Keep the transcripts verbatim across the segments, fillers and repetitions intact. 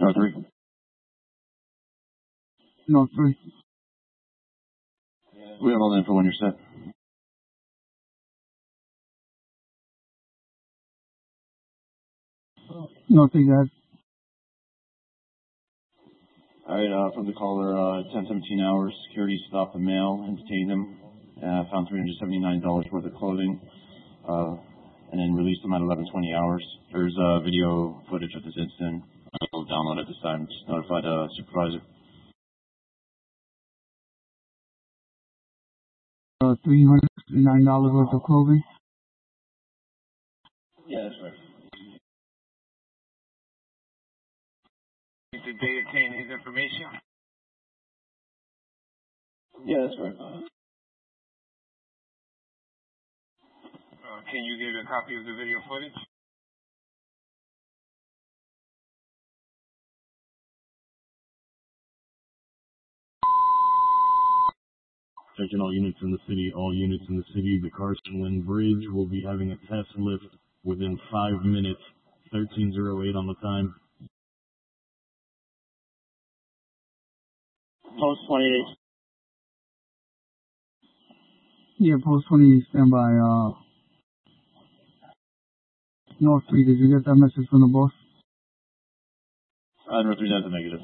No three. No three. We have all the info when you're set. No three, guys. Alright, uh, from the caller, uh, ten seventeen hours, security stopped the mail and detained him, uh, found three hundred seventy-nine dollars worth of clothing, uh, and then released him at eleven twenty hours. There's, uh, video footage of this incident. I'll download it this time. Just notified, uh, supervisor. Uh, three hundred sixty-nine dollars worth of clothing. Yeah, that's right. Did they obtain his information? Yeah, that's right. Uh, can you give a copy of the video footage? Attention all units in the city, all units in the city. The Carson Wind Bridge will be having a test lift within five minutes. thirteen oh eight on the time. Post twenty-eight. Yeah, post twenty, stand by, uh, North three. Did you get that message from the boss? Uh, North three, that's a negative.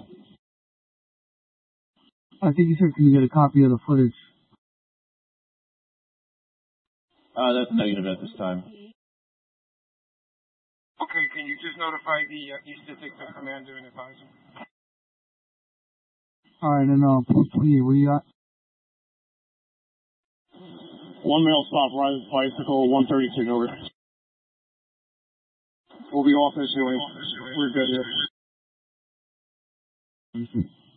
I think you said, can you get a copy of the footage? Uh, that's a negative at this time. Okay, can you just notify the uh, East Detective Commander and advisor? Alright, and, uh, post twenty-eight, what do you got? One male stop, riding bicycle, one thirty-two, over. We'll be off this way. We're good here.